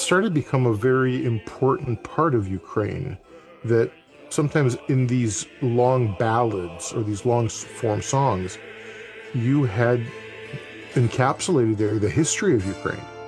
started to become a very important part of Ukraine that sometimes in these long ballads or these long form songs, you had encapsulated there the history of Ukraine.